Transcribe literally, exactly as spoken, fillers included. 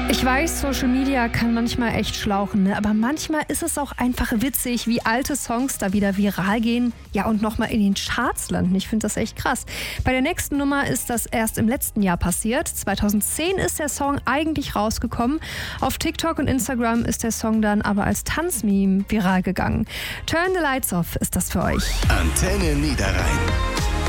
Ich weiß, Social Media kann manchmal echt schlauchen, ne? Aber manchmal ist es auch einfach witzig, wie alte Songs da wieder viral gehen, ja, und nochmal in den Charts landen. Ich finde das echt krass. Bei der nächsten Nummer ist das erst im letzten Jahr passiert. zweitausendzehn ist der Song eigentlich rausgekommen. Auf TikTok und Instagram ist der Song dann aber als Tanzmeme viral gegangen. Turn the Lights Off ist das für euch. Antenne Niederrhein.